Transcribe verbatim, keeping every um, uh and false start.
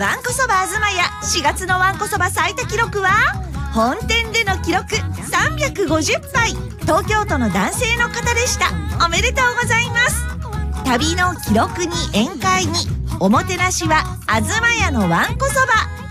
わんこそばあずまやしがつのわんこそば最多記録は本店での記録さんびゃくごじゅっぱい、東京都の男性の方でした。おめでとうございます。旅の記録に宴会におもてなしはあずまやのわんこそば。